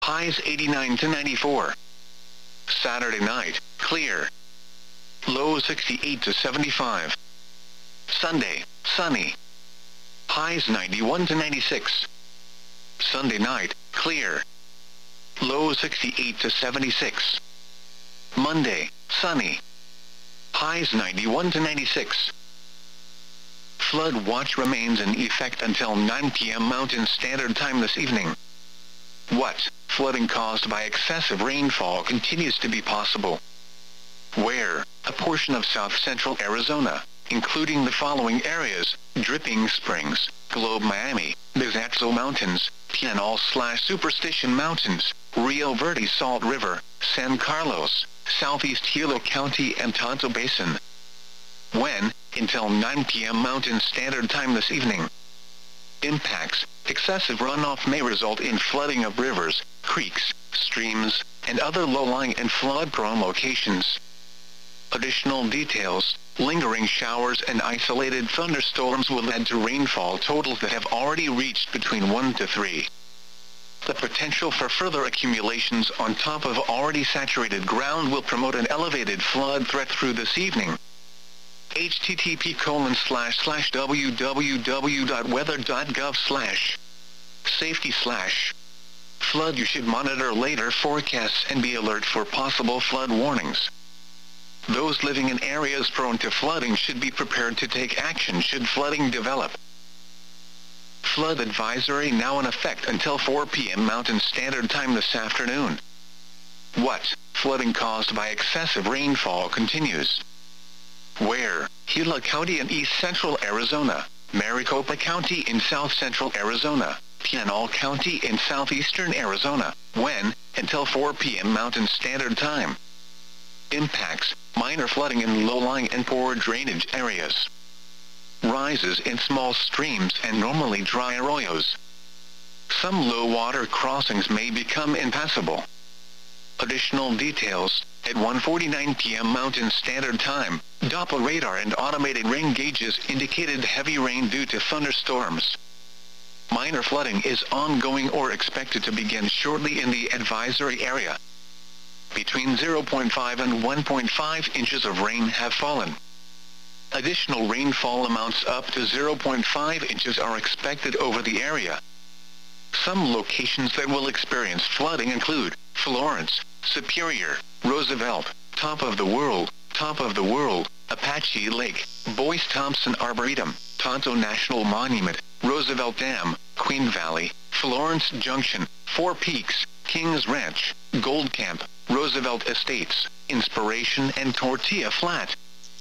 Highs 89 to 94. Saturday night, clear. Lows 68 to 75. Sunday, sunny. Highs 91 to 96. Sunday night, clear. Lows 68 to 76. Monday, sunny. Highs 91 to 96. Flood watch remains in effect until 9 p.m. Mountain Standard Time this evening. What? Flooding caused by excessive rainfall continues to be possible. Where? A portion of south-central Arizona, including the following areas: Dripping Springs, Globe Miami, Bizaxo Mountains, Pinal/Superstition Mountains, Rio Verde Salt River, San Carlos, Southeast Hilo County and Tonto Basin. When? Until 9 p.m. Mountain Standard Time this evening. Impacts: excessive runoff may result in flooding of rivers, creeks, streams, and other low-lying and flood-prone locations. Additional details: lingering showers and isolated thunderstorms will add to rainfall totals that have already reached between 1 to 3. The potential for further accumulations on top of already saturated ground will promote an elevated flood threat through this evening. http://www.weather.gov/safety/ flood. You should monitor later forecasts and be alert for possible flood warnings. Those living in areas prone to flooding should be prepared to take action should flooding develop. Flood advisory now in effect until 4 p.m. Mountain Standard Time this afternoon. What? Flooding caused by excessive rainfall continues. Where? Gila County in east-central Arizona, Maricopa County in south-central Arizona, Pinal County in southeastern Arizona. When? Until 4 p.m. Mountain Standard Time. Impacts: minor flooding in low-lying and poor drainage areas. Rises in small streams and normally dry arroyos. Some low-water crossings may become impassable. Additional details: at 1:49 p.m. Mountain Standard Time, Doppler radar and automated rain gauges indicated heavy rain due to thunderstorms. Minor flooding is ongoing or expected to begin shortly in the advisory area. Between 0.5 and 1.5 inches of rain have fallen. Additional rainfall amounts up to 0.5 inches are expected over the area. Some locations that will experience flooding include Florence, Superior, Roosevelt, Top of the World, Apache Lake, Boyce Thompson Arboretum, Tonto National Monument, Roosevelt Dam, Queen Valley, Florence Junction, Four Peaks, Kings Ranch, Gold Camp, Roosevelt Estates, Inspiration and Tortilla Flat.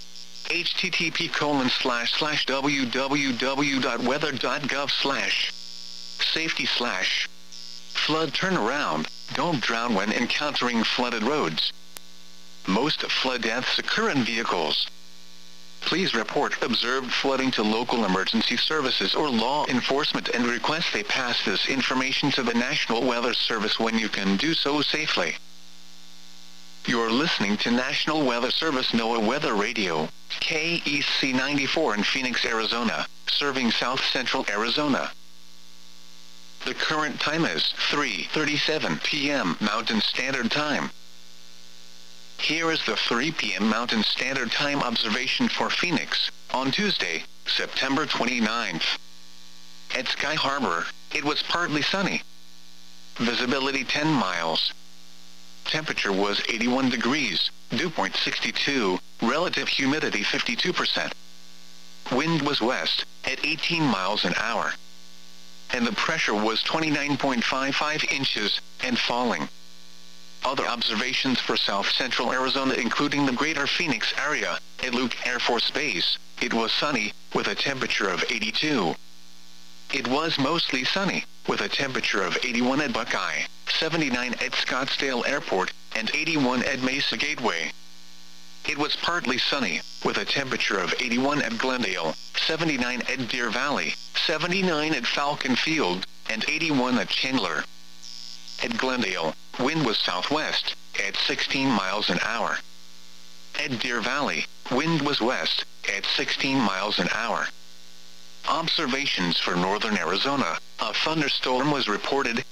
http://www.weather.gov/safety/ flood turnaround. Don't drown when encountering flooded roads. Most flood deaths occur in vehicles. Please report observed flooding to local emergency services or law enforcement and request they pass this information to the National Weather Service when you can do so safely. You're listening to National Weather Service NOAA Weather Radio, KEC 94 in Phoenix, Arizona, serving south-central Arizona. The current time is 3:37 p.m. Mountain Standard Time. Here is the 3 p.m. Mountain Standard Time observation for Phoenix, on Tuesday, September 29th. At Sky Harbor, it was partly sunny. Visibility 10 miles. Temperature was 81 degrees, dew point 62, relative humidity 52%. Wind was west, at 18 miles an hour. And the pressure was 29.55 inches, and falling. Other observations for south-central Arizona including the greater Phoenix area, at Luke Air Force Base, it was sunny, with a temperature of 82. It was mostly sunny, with a temperature of 81 at Buckeye, 79 at Scottsdale Airport, and 81 at Mesa Gateway. It was partly sunny, with a temperature of 81 at Glendale, 79 at Deer Valley, 79 at Falcon Field, and 81 at Chandler. At Glendale, wind was southwest, at 16 miles an hour. At Deer Valley, wind was west, at 16 miles an hour. Observations for northern Arizona: a thunderstorm was reported,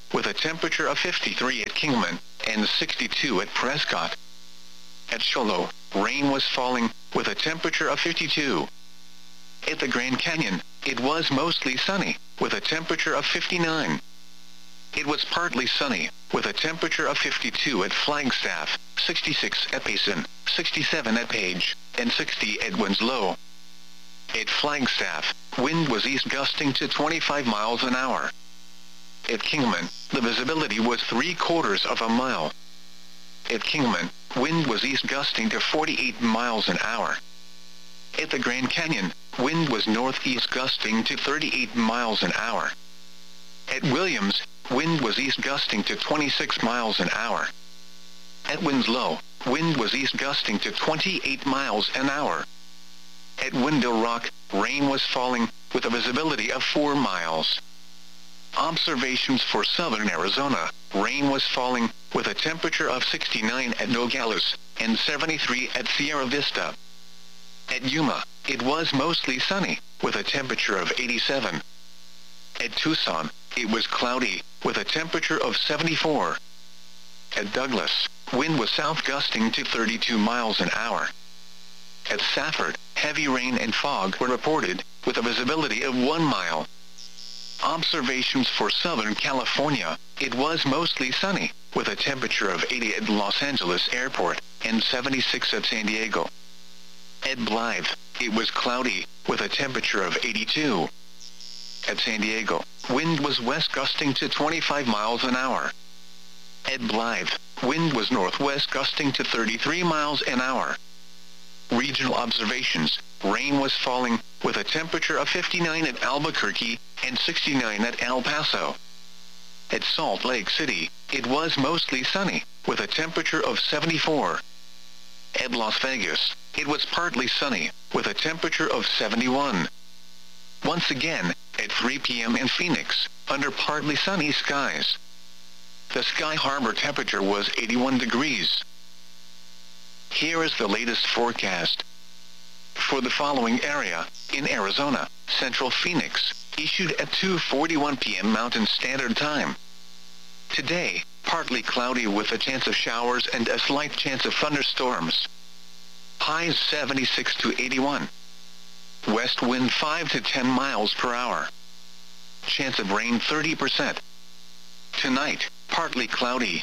with a temperature of 53 at Kingman, and 62 at Prescott. At Show Low, rain was falling, with a temperature of 52. At the Grand Canyon, it was mostly sunny, with a temperature of 59. It was partly sunny, with a temperature of 52 at Flagstaff, 66 at Payson, 67 at Page, and 60 at Winslow. At Flagstaff, wind was east gusting to 25 miles an hour. At Kingman, the visibility was 3/4 of a mile. At Kingman, wind was east gusting to 48 miles an hour. At the Grand Canyon, wind was northeast gusting to 38 miles an hour. At Williams, wind was east gusting to 26 miles an hour. At Winslow, wind was east gusting to 28 miles an hour. At Window Rock, rain was falling, with a visibility of 4 miles. Observations for southern Arizona, rain was falling, with a temperature of 69 at Nogales, and 73 at Sierra Vista. At Yuma, it was mostly sunny, with a temperature of 87. At Tucson, it was cloudy, with a temperature of 74. At Douglas, wind was south gusting to 32 miles an hour. At Safford, heavy rain and fog were reported, with a visibility of 1 mile. Observations for Southern California, it was mostly sunny, with a temperature of 80 at Los Angeles Airport, and 76 at San Diego. At Blythe, it was cloudy, with a temperature of 82. At San Diego, wind was west gusting to 25 miles an hour. At Blythe, wind was northwest gusting to 33 miles an hour. Regional observations, rain was falling, with a temperature of 59 at Albuquerque, and 69 at El Paso. At Salt Lake City, it was mostly sunny, with a temperature of 74. At Las Vegas, it was partly sunny, with a temperature of 71. Once again, at 3 p.m. in Phoenix, under partly sunny skies. The Sky Harbor temperature was 81 degrees. Here is the latest forecast. For the following area, in Arizona, Central Phoenix, issued at 2:41 p.m. Mountain Standard Time. Today, partly cloudy with a chance of showers and a slight chance of thunderstorms. Highs 76 to 81. West wind 5 to 10 miles per hour. Chance of rain 30%. Tonight, partly cloudy.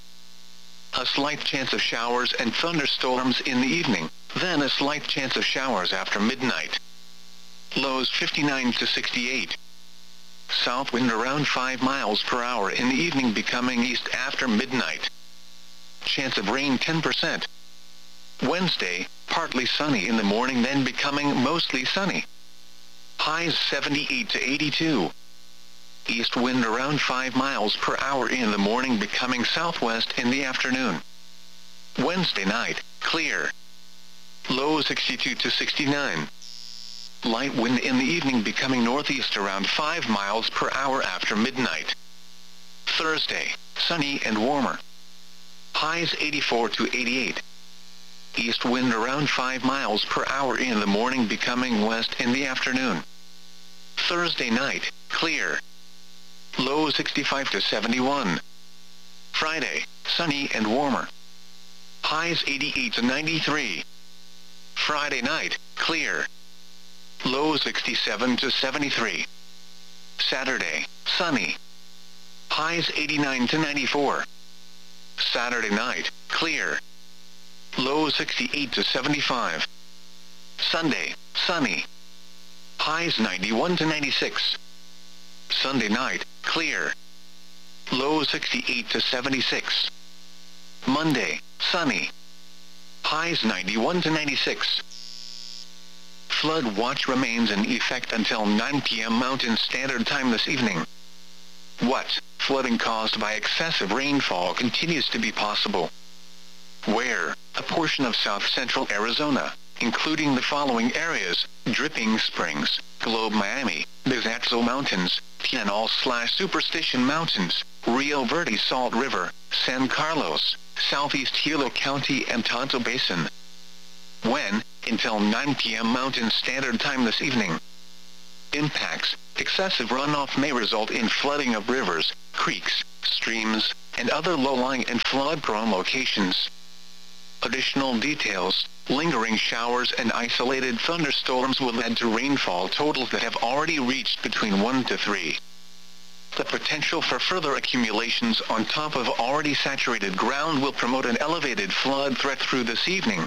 A slight chance of showers and thunderstorms in the evening, then a slight chance of showers after midnight. Lows 59 to 68. South wind around 5 miles per hour in the evening, becoming east after midnight. Chance of rain 10%. Wednesday, partly sunny in the morning, then becoming mostly sunny. Highs 78 to 82. East wind around 5 miles per hour in the morning, becoming southwest in the afternoon. Wednesday night, clear. Low 62 to 69. Light wind in the evening, becoming northeast around 5 miles per hour after midnight. Thursday, sunny and warmer. Highs 84 to 88. East wind around 5 miles per hour in the morning, becoming west in the afternoon. Thursday night, clear. Low 65 to 71. Friday, sunny and warmer. Highs 88 to 93. Friday night, clear. Low 67 to 73. Saturday, sunny. Highs 89 to 94. Saturday night, clear. Low 68 to 75. Sunday, sunny. Highs 91 to 96. Sunday night, clear. Low 68 to 76. Monday, sunny. Highs 91 to 96. Flood watch remains in effect until 9 p.m. Mountain Standard Time this evening. What? Flooding caused by excessive rainfall continues to be possible. Where? A portion of south-central Arizona, including the following areas: Dripping Springs, Globe Miami, Bizaxo Mountains, Pinal/Superstition Mountains, Rio Verde Salt River, San Carlos, Southeast Hilo County and Tonto Basin. When? Until 9 p.m. Mountain Standard Time this evening. Impacts: excessive runoff may result in flooding of rivers, creeks, streams, and other low-lying and flood-prone locations. Additional details: lingering showers and isolated thunderstorms will add to rainfall totals that have already reached between 1 to 3. The potential for further accumulations on top of already saturated ground will promote an elevated flood threat through this evening.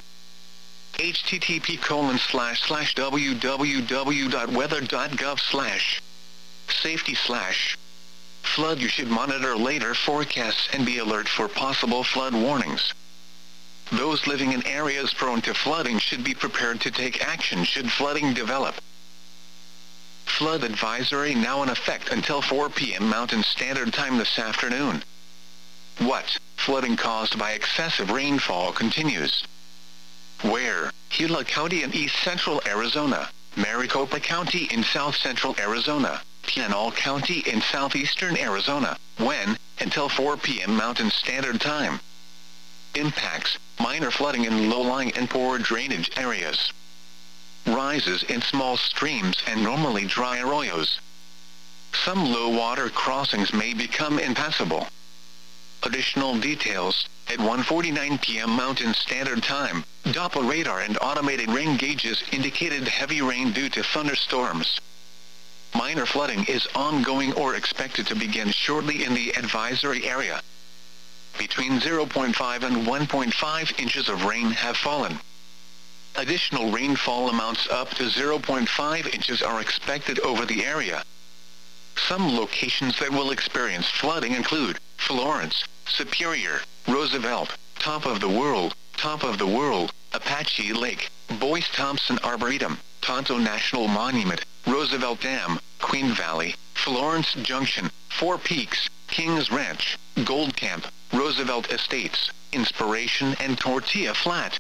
http://www.weather.gov/safety/flood. You should monitor later forecasts and be alert for possible flood warnings. Those living in areas prone to flooding should be prepared to take action should flooding develop. Flood advisory now in effect until 4 p.m. Mountain Standard Time this afternoon. What? Flooding caused by excessive rainfall continues. Where? Gila County in east-central Arizona, Maricopa County in south-central Arizona, Pinal County in southeastern Arizona. When? Until 4 p.m. Mountain Standard Time. Impacts: minor flooding in low-lying and poor drainage areas. Rises in small streams and normally dry arroyos. Some low-water crossings may become impassable. Additional details: at 1:49 p.m. Mountain Standard Time, Doppler radar and automated rain gauges indicated heavy rain due to thunderstorms. Minor flooding is ongoing or expected to begin shortly in the advisory area. Between 0.5 and 1.5 inches of rain have fallen. Additional rainfall amounts up to 0.5 inches are expected over the area. Some locations that will experience flooding include Florence, Superior, Roosevelt, Top of the World, Apache Lake, Boyce Thompson Arboretum, Tonto National Monument, Roosevelt Dam, Queen Valley, Florence Junction, Four Peaks, Kings Ranch, Gold Camp, Roosevelt Estates, Inspiration and Tortilla Flat.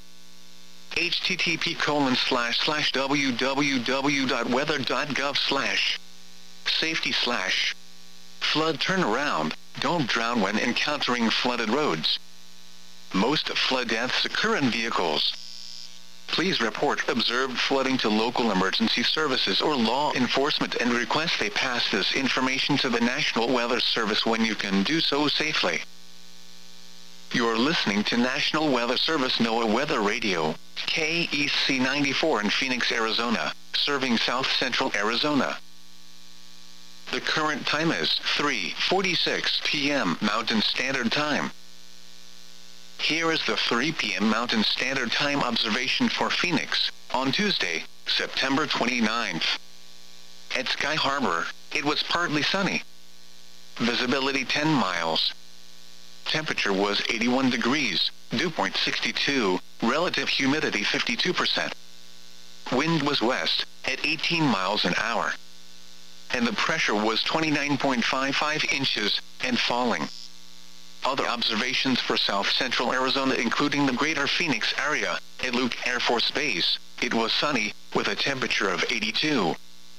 http://www.weather.gov/safety/flood turnaround. Don't drown when encountering flooded roads. Most flood deaths occur in vehicles. Please report observed flooding to local emergency services or law enforcement and request they pass this information to the National Weather Service when you can do so safely. You're listening to National Weather Service NOAA Weather Radio, KEC 94 in Phoenix, Arizona, serving south-central Arizona. The current time is 3:46 p.m. Mountain Standard Time. Here is the 3 p.m. Mountain Standard Time observation for Phoenix, on Tuesday, September 29th. At Sky Harbor, it was partly sunny. Visibility 10 miles. Temperature was 81 degrees, dew point 62, relative humidity 52%. Wind was west, at 18 miles an hour. And the pressure was 29.55 inches, and falling. Other observations for south-central Arizona including the greater Phoenix area, at Luke Air Force Base, it was sunny, with a temperature of 82.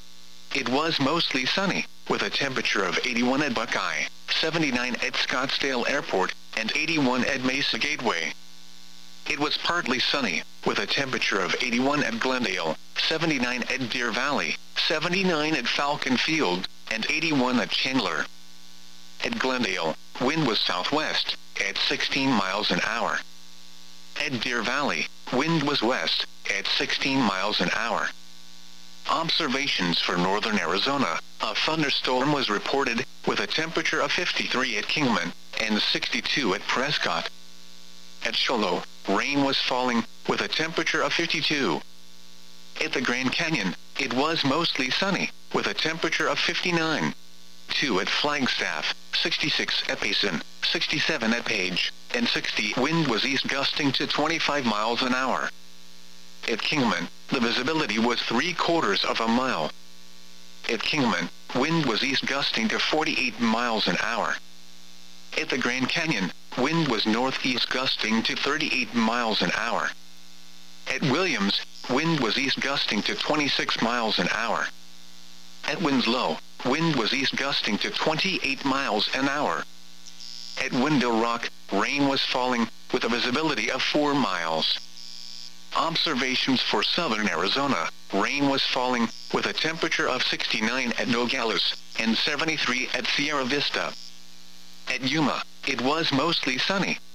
It was mostly sunny, with a temperature of 81 at Buckeye, 79 at Scottsdale Airport, and 81 at Mesa Gateway. It was partly sunny, with a temperature of 81 at Glendale, 79 at Deer Valley, 79 at Falcon Field, and 81 at Chandler. At Glendale, wind was southwest, at 16 miles an hour. At Deer Valley, wind was west, at 16 miles an hour. Observations for northern Arizona: a thunderstorm was reported, with a temperature of 53 at Kingman, and 62 at Prescott. At Shoalo, rain was falling, with a temperature of 52. At the Grand Canyon, it was mostly sunny, with a temperature of 59. 2 at Flagstaff, 66 at Payson, 67 at Page, and 60. Wind was east gusting to 25 miles an hour. At Kingman, the visibility was 3/4 of a mile. At Kingman, wind was east gusting to 48 miles an hour. At the Grand Canyon, wind was northeast gusting to 38 miles an hour. At Williams, wind was east gusting to 26 miles an hour. At Winslow, wind was east gusting to 28 miles an hour. At Window Rock, rain was falling, with a visibility of 4 miles. Observations for southern Arizona: rain was falling, with a temperature of 69 at Nogales, and 73 at Sierra Vista. At Yuma, it was mostly sunny.